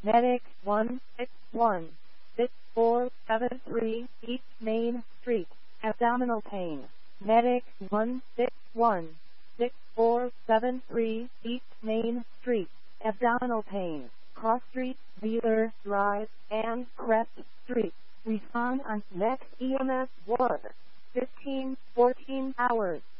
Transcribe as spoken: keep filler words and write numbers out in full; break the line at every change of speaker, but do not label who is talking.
Medic one six one six four seven three East Main Street, abdominal pain. Medic one six one six four seven three East Main Street, abdominal pain. Cross Street, Wheeler Drive, and Crest Street. Respond on next E M S one. fifteen fourteen hours.